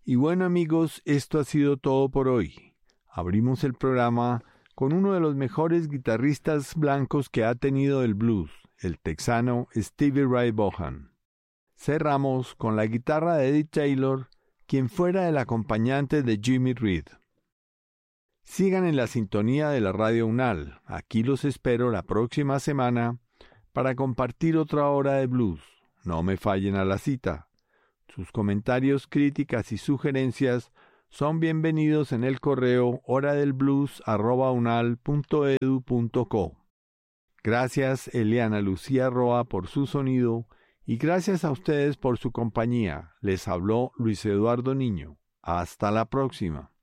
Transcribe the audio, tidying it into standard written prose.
Y bueno amigos, esto ha sido todo por hoy. Abrimos el programa con uno de los mejores guitarristas blancos que ha tenido el blues, el texano Stevie Ray Vaughan. Cerramos con la guitarra de Eddie Taylor, quien fuera el acompañante de Jimmy Reed. Sigan en la sintonía de la Radio UNAL. Aquí los espero la próxima semana para compartir otra hora de blues. No me fallen a la cita. Sus comentarios, críticas y sugerencias son bienvenidos en el correo horadelblues@unal.edu.co. Gracias Eliana Lucía Roa por su sonido y gracias a ustedes por su compañía. Les habló Luis Eduardo Niño. Hasta la próxima.